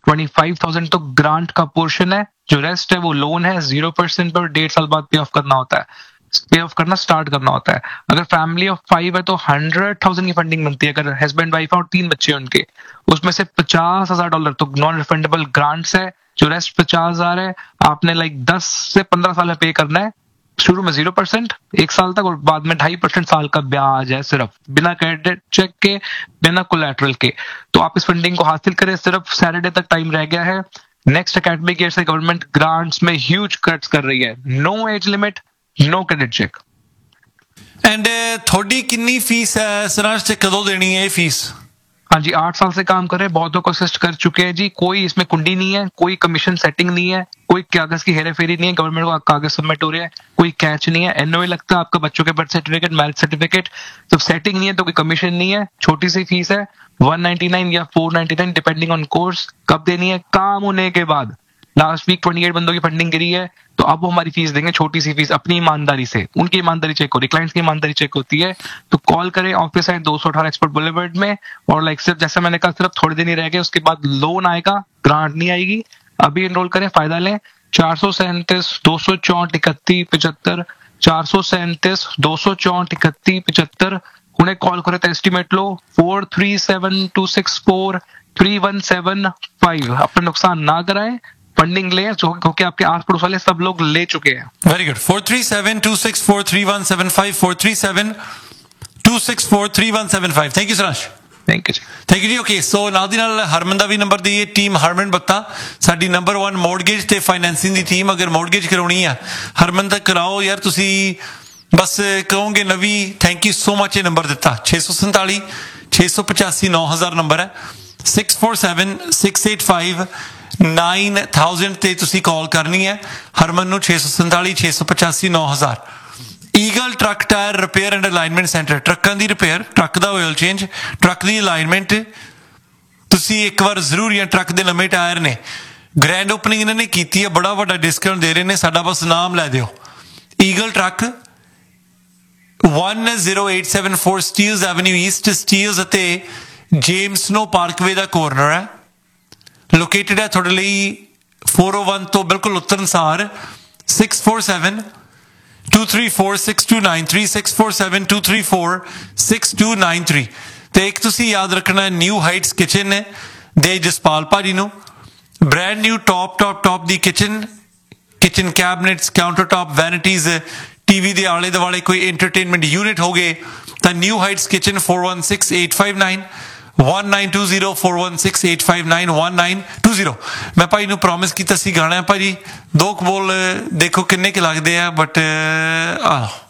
25,000 तो ग्रांट का पोर्शन है, जो रेस्ट है वो लोन है 0% पर 1.5 साल बाद पे ऑफ करना होता है, पे ऑफ करना स्टार्ट करना होता है। अगर फैमिली ऑफ 5 है तो 100,000 की फंडिंग बनती है। अगर हस्बैंड वाइफ है और 3 बच्चे हैं उनके, उसमें से $50,000 तो नॉन रिफंडेबल ग्रांट्स है, जो रेस्ट 50,000 है आपने 10 से 15 साल में पे करना है। शुरू में 0% 1 साल तक, और बाद में 2.5% साल का ब्याज है, सिर्फ बिना क्रेडिट चेक के, बिना कोलैटरल के। तो आप इस फंडिंग को हासिल करें, सिर्फ सैटरडे तक टाइम रह गया है। नेक्स्ट एकेडमिक ईयर से गवर्नमेंट ग्रांट्स में ह्यूज कट्स कर रही है। No age limit, no credit check. And थोड़ी कितनी फीस है सराज से, कदों देनी है फीस? हाँ जी, 8 साल से काम कर रहे हैं, बहुतों को असिस्ट कर चुके हैं जी। कोई इसमें कुंडी नहीं है, कोई कमीशन सेटिंग नहीं है, कोई कागज की हेरा फेरी नहीं है, गवर्नमेंट को कागज सबमिट हो रहे हैं, कोई कैच नहीं है, एनओए लगता है आपका, बच्चों के बर्थ सर्टिफिकेट, मैरिज सर्टिफिकेट, तो सेटिंग नहीं है तो कोई कमीशन नहीं है। छोटी सी फीस है 199 या 499 डिपेंडिंग ऑन कोर्स। कब देनी है? काम होने के बाद। लास्ट वीक 28 बंदों की फंडिंग गिरी है, तो अब वो हमारी फीस देंगे, छोटी सी फीस, अपनी ईमानदारी से। उनकी ईमानदारी चेक हो रही, क्लाइंट्स की ईमानदारी चेक होती है। तो कॉल करें, ऑफिस है 218 एक्सपर्ट बुलेवर्ड में। और सिर्फ जैसा मैंने कहा, सिर्फ थोड़े दिन ही रह गए, उसके बाद लोन आएगा, ग्रांट नहीं आएगी। अभी एनरोल करें, फायदा लें। 437 264 31 75, 437 264 31 75। उन्हें कॉल करें तो एस्टिमेट लो 437264 3175। अपना नुकसान ना कराएं, फंडिंग ले, क्योंकि आपके आस पड़ोस वाले सब लोग ले चुके हैं। Very good. 4372643175, 4372643175। Thank you Seraj. Thank you ji. Thank you ji. Okay, सो नाल दी नाल हरमन दा भी नंबर दईए। टीम हरमन बत्ता साडी नंबर 1 मॉर्गेज ते फाइनेंसिंग दी टीम। अगर मॉर्गेज कराउणी है हरमन तक कराओ यार, तुसी बस कहोगे नवी थैंक यू सो मच। ये नंबर दिता 647 685 9000 नंबर है। 647 685 9000 ਤੇ ਤੁਸੀਂ ਕਾਲ ਕਰਨੀ ਹੈ ਹਰਮਨ ਨੂੰ। 647 685 9000। Eagle truck tyre repair and alignment centre. ਟਰੱਕਾਂ ਦੀ ਰਿਪੇਅਰ, ਟਰੱਕ ਦਾ ਆਇਲ ਚੇਂਜ, ਟਰੱਕ ਦੀ ਅਲਾਈਨਮੈਂਟ। ਤੁਸੀਂ ਇੱਕ ਵਾਰ ਜ਼ਰੂਰ, ਜਾਂ ਟਰੱਕ ਦੇ ਨਵੇਂ ਟਾਇਰ ਨੇ, ਗ੍ਰੈਂਡ ਓਪਨਿੰਗ ਇਹਨਾਂ ਨੇ ਕੀਤੀ ਹੈ, ਬੜਾ ਵੱਡਾ ਡਿਸਕਾਊਂਟ ਦੇ ਰਹੇ ਨੇ। ਸਾਡਾ ਬਸ ਨਾਮ ਲੈ ਦਿਓ, eagle truck 10874 Steeles avenue East, Steeles ਅਤੇ ਜੇਮਸਨੋ ਪਾਰਕਵੇ ਦਾ ਕੋਰਨਰ ਹੈ। ਲੋਕੇਟਡ ਹੈ ਤੁਹਾਡੇ ਲਈ 401 ਤੋਂ ਬਿਲਕੁਲ ਉੱਤਰਨਸਾਰ। 647 234 6293, 647 234 6293। ਤੇ ਇੱਕ ਤੁਸੀਂ ਯਾਦ ਰੱਖਣਾ, ਨਿਊ ਹਾਈਟਸ ਕਿਚਨ ਨੇ ਦੇ ਜਸਪਾਲ ਭਾਜੀ ਨੂੰ। ਬ੍ਰੈਂਡ ਨਿਊ ਟੌਪ ਦੀ ਕਿਚਨ ਕੈਬਨਿਟਸ, ਕਾਊਂਟਰ ਟੌਪ, ਵੈਨਿਟੀਜ਼, ਟੀਵੀ ਦੇ ਆਲੇ ਦੁਆਲੇ ਕੋਈ ਇੰਟਰਟੇਨਮੈਂਟ ਯੂਨਿਟ ਹੋ ਗਏ ਤਾਂ ਨਿਊ ਹਾਈਟਸ ਕਿਚਨ 416859 1920 416859 1920। ਮੈਂ ਭਾਈ ਨੂੰ ਪ੍ਰੋਮਿਸ ਕੀਤਾ ਸੀ ਗਾਣਾ ਭਾਜੀ, 2 ਬੋਲ ਦੇਖੋ ਕਿੰਨੇ ਕੁ ਲੱਗਦੇ ਆ, ਬਟ